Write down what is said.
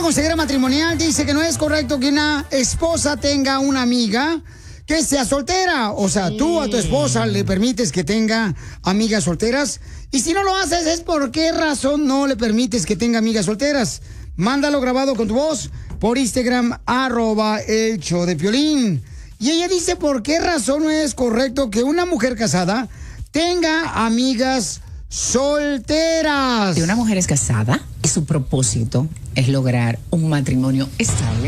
consejera matrimonial dice que no es correcto que una esposa tenga una amiga que sea soltera. O sea, tú a tu esposa le permites que tenga amigas solteras. Y si no lo haces, ¿es por qué razón no le permites que tenga amigas solteras? Mándalo grabado con tu voz por Instagram, @elshowdepiolín. Y ella dice por qué razón no es correcto que una mujer casada tenga amigas solteras. Si una mujer es casada y su propósito es lograr un matrimonio estable,